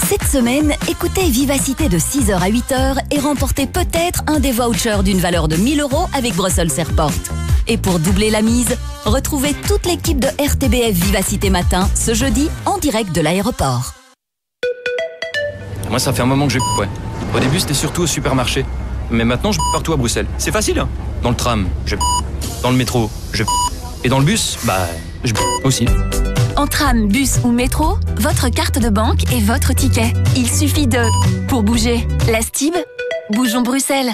Cette semaine, écoutez Vivacité de 6h à 8h et remportez peut-être un des vouchers d'une valeur de 1 000 € avec Brussels Airport. Et pour doubler la mise, retrouvez toute l'équipe de RTBF Vivacité Matin ce jeudi en direct de l'aéroport. Moi, ça fait un moment que ouais. Au début, c'était surtout au supermarché. Mais maintenant, je partout à Bruxelles. C'est facile, hein. Dans le tram, dans le métro, et dans le bus, je aussi. En tram, bus ou métro, votre carte de banque est votre ticket. Il suffit de... Pour bouger, la Stib, bougeons Bruxelles.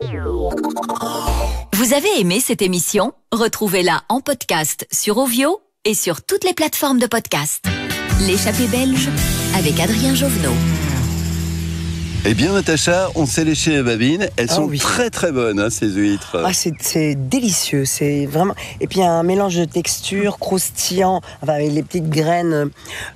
Vous avez aimé cette émission? Retrouvez-la en podcast sur Ovio et sur toutes les plateformes de podcast. L'échappée belge avec Adrien Jovenot. Eh bien, Natacha, on s'est léché les babines. Elles sont très très bonnes, hein, ces huîtres. Ah, c'est délicieux, c'est vraiment. Et puis il y a un mélange de textures croustillant, avec les petites graines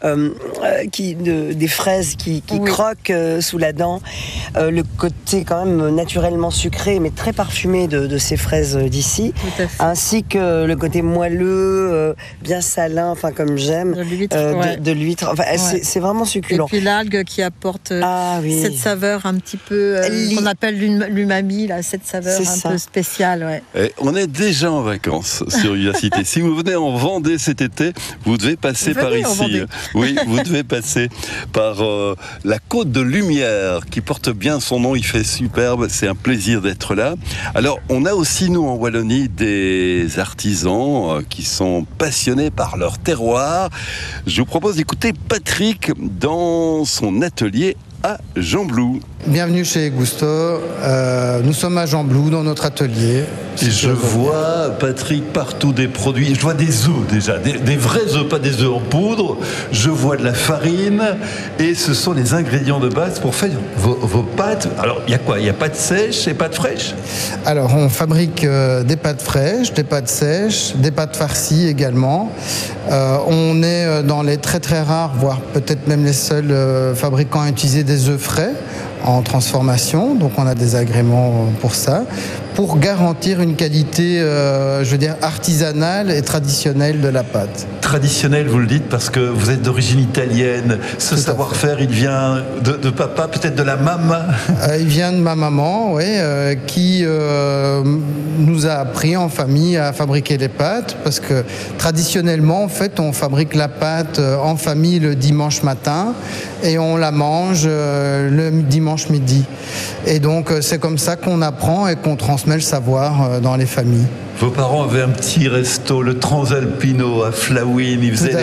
des fraises qui croquent sous la dent. Le côté quand même naturellement sucré, mais très parfumé de ces fraises d'ici, ainsi que le côté moelleux, bien salin, enfin comme j'aime, de l'huître. Enfin, c'est vraiment succulent. Et puis l'algue qui apporte cette saveur un petit peu qu'on appelle l'umami, là, cette saveur peu spéciale. Et on est déjà en vacances sur Vivacité. Si vous venez en Vendée cet été, vous devez passer par ici. Oui, vous devez passer par la Côte de Lumière, qui porte bien son nom. Il fait superbe. C'est un plaisir d'être là. Alors, on a aussi, nous, en Wallonie, des artisans qui sont passionnés par leur terroir. Je vous propose d'écouter Patrick dans son atelier à Gembloux. Bienvenue chez Gusto. Nous sommes à Gembloux dans notre atelier. Et je vois, Patrick, partout des produits. Je vois des œufs déjà, des vrais œufs, pas des œufs en poudre. Je vois de la farine et ce sont les ingrédients de base pour faire vos pâtes. Alors, il y a quoi? Il y a pâtes sèches et pâtes fraîches? Alors, on fabrique des pâtes fraîches, des pâtes sèches, des pâtes farcies également. On est dans les très très rares, voire peut-être même les seuls fabricants à utiliser des œufs frais en transformation, donc on a des agréments pour ça, pour garantir une qualité, artisanale et traditionnelle de la pâte. Traditionnelle, vous le dites, parce que vous êtes d'origine italienne. Ce savoir-faire, il vient de papa, peut-être de la maman? Il vient de ma maman, qui nous a appris en famille à fabriquer les pâtes, parce que traditionnellement, en fait, on fabrique la pâte en famille le dimanche matin et on la mange le dimanche midi. Et donc, c'est comme ça qu'on apprend et qu'on transmet le savoir dans les familles. Vos parents avaient un petit resto, le Transalpino à Flawin. Ils faisaient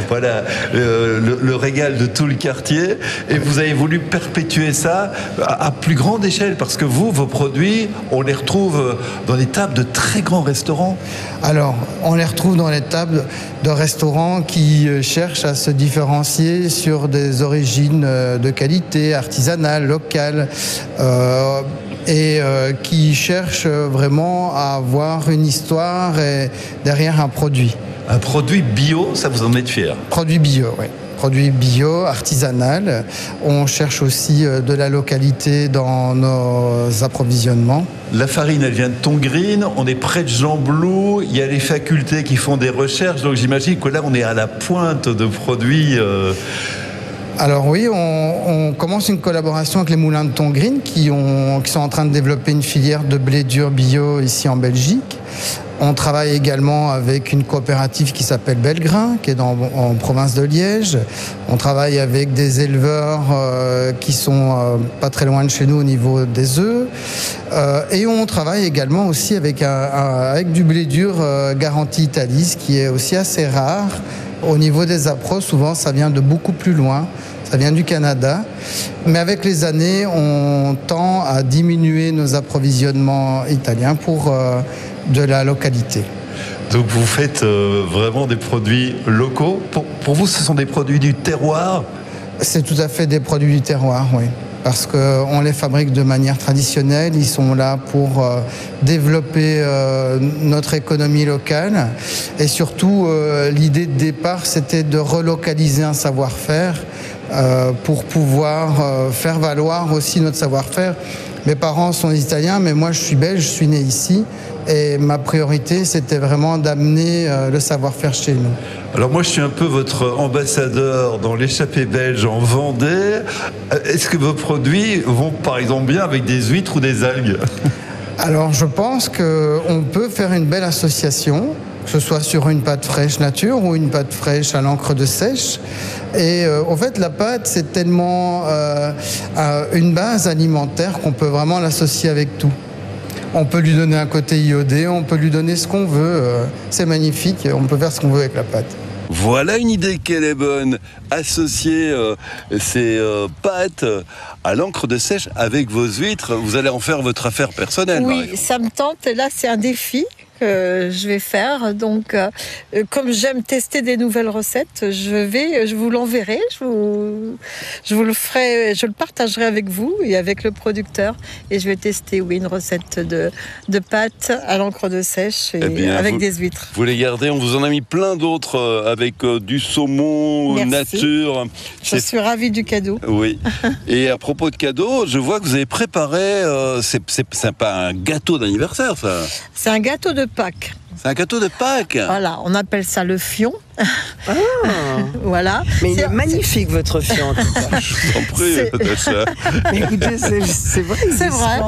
le régal de tout le quartier. Et vous avez voulu perpétuer ça à plus grande échelle, parce que vos produits, on les retrouve dans les tables de très grands restaurants. Alors, on les retrouve dans les tables de restaurants qui cherchent à se différencier sur des origines de qualité, artisanales, locales, et qui cherchent vraiment à avoir une histoire derrière un produit. Un produit bio, ça vous en êtes fier? Produit bio, oui. Produit bio, artisanal. On cherche aussi de la localité dans nos approvisionnements. La farine, elle vient de Tongrine, on est près de Gembloux, il y a les facultés qui font des recherches, donc j'imagine que là, on est à la pointe de produits... Alors oui, on commence une collaboration avec les moulins de Tongrine qui sont en train de développer une filière de blé dur bio ici en Belgique. On travaille également avec une coopérative qui s'appelle Belgrain, qui est en province de Liège. On travaille avec des éleveurs qui sont pas très loin de chez nous au niveau des œufs. Et on travaille également aussi avec du blé dur garanti Italie, ce qui est aussi assez rare. Au niveau des approches, souvent, ça vient de beaucoup plus loin. Ça vient du Canada. Mais avec les années, on tend à diminuer nos approvisionnements italiens pour de la localité. Donc vous faites vraiment des produits locaux. Pour vous, ce sont des produits du terroir? C'est tout à fait des produits du terroir, oui. Parce qu'on les fabrique de manière traditionnelle. Ils sont là pour développer notre économie locale. Et surtout, l'idée de départ, c'était de relocaliser un savoir-faire pour pouvoir faire valoir aussi notre savoir-faire. Mes parents sont italiens, mais moi je suis belge, je suis né ici. Et ma priorité, c'était vraiment d'amener le savoir-faire chez nous. Alors moi, je suis un peu votre ambassadeur dans l'échappée belge en Vendée. Est-ce que vos produits vont par exemple bien avec des huîtres ou des algues ? Alors je pense qu'on peut faire une belle association, que ce soit sur une pâte fraîche nature ou une pâte fraîche à l'encre de sèche. Et en fait, la pâte, c'est tellement une base alimentaire qu'on peut vraiment l'associer avec tout. On peut lui donner un côté iodé, on peut lui donner ce qu'on veut. C'est magnifique, on peut faire ce qu'on veut avec la pâte. Voilà une idée qu'elle est bonne. Associer ces pâtes à l'encre de sèche avec vos huîtres, vous allez en faire votre affaire personnelle. Oui, Marie. ça me tente. Et là, c'est un défi que je vais faire. Donc, comme j'aime tester des nouvelles recettes, je vous l'enverrai. Je vous le ferai, je le partagerai avec vous et avec le producteur. Et je vais tester, oui, une recette de pâtes à l'encre de sèche et avec des huîtres. Vous les gardez. On vous en a mis plein d'autres avec du saumon nature. Je suis ravie du cadeau. Oui. Et à propos de cadeaux, je vois que vous avez préparé. C'est pas un gâteau d'anniversaire, ça. C'est un gâteau de Pâques. C'est un gâteau de Pâques. Voilà, on appelle ça le fion. Voilà. Mais il est magnifique, votre fion, en tout cas. Je vous en prie, Natacha. Mais écoutez, c'est vrai. C'est vrai.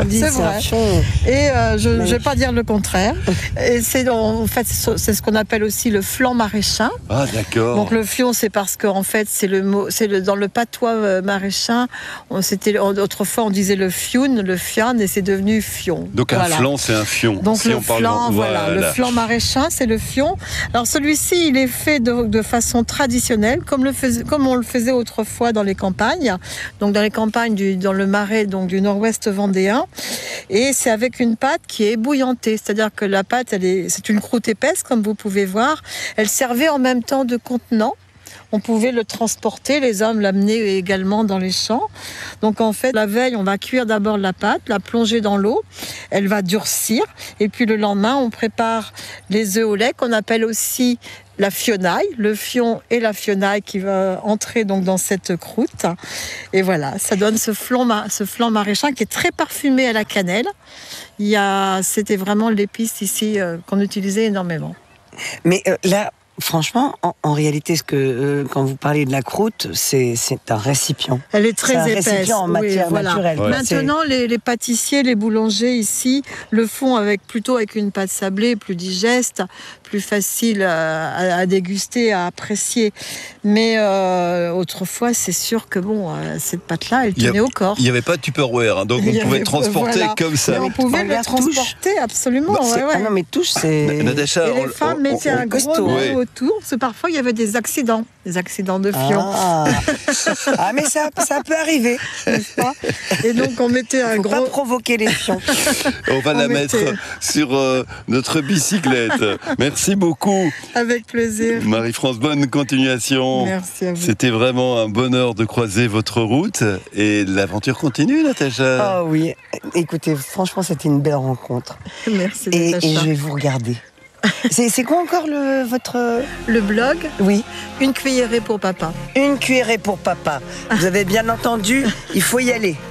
Et je ne vais pas dire le contraire. Et en fait, c'est ce qu'on appelle aussi le flan maraîchin. Ah, d'accord. Donc le fion, c'est parce qu'en fait, dans le patois maraîchin, autrefois on disait le fioun, le fian, et c'est devenu fion. Donc un flan, c'est un fion. Donc si le flan, le flan maraîchin, c'est le fion. Alors celui-ci, il est fait de façon traditionnelle, comme on le faisait autrefois dans les campagnes. Donc dans les campagnes, dans le marais donc du nord-ouest vendéen. Et c'est avec une pâte qui est ébouillantée. C'est-à-dire que la pâte, c'est une croûte épaisse, comme vous pouvez voir. Elle servait en même temps de contenant. On pouvait le transporter, les hommes l'amenaient également dans les champs. Donc en fait, la veille, on va cuire d'abord la pâte, la plonger dans l'eau, elle va durcir. Et puis le lendemain, on prépare les œufs au lait, qu'on appelle aussi la fionaille, le fion et la fionaille qui va entrer donc dans cette croûte. Et voilà, ça donne ce flan maraîchin qui est très parfumé à la cannelle. C'était vraiment l'épice ici qu'on utilisait énormément. Mais là, franchement, en réalité, quand vous parlez de la croûte, c'est un récipient. Elle est très épaisse. C'est un récipient en matière naturelle. Ouais. Maintenant, les pâtissiers, les boulangers ici le font plutôt avec une pâte sablée, plus digeste, plus facile à déguster, à apprécier. Mais autrefois, c'est sûr que cette pâte-là, elle tenait au corps. Il n'y avait pas de Tupperware, donc on pouvait le transporter comme ça. Mais on pouvait le transporter, absolument. Ah non, mais touche, c'est... Natacha, et les femmes mettaient un gros nœud autour, parce que parfois, il y avait des accidents de fion. Ah, mais ça peut arriver, n'est-ce pas? Et donc, on mettait un gros... Faut pas provoquer les fions. On va la mettre sur notre bicyclette. Merci beaucoup. Avec plaisir. Marie-France, bonne continuation. Merci à vous. C'était vraiment un bonheur de croiser votre route et l'aventure continue, Natacha. Ah oui, écoutez, franchement, c'était une belle rencontre. Merci, Natacha. Et je vais vous regarder. C'est quoi encore le blog? Oui. Une cuillerée pour papa. Une cuillerée pour papa. Vous avez bien entendu, il faut y aller.